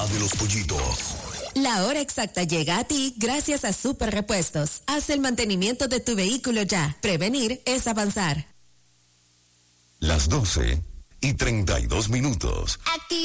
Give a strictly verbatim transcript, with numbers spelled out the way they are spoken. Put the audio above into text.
de los pollitos. La hora exacta llega a ti gracias a Super Repuestos. Haz el mantenimiento de tu vehículo ya. Prevenir es avanzar. Las doce y treinta y dos minutos. Aquí.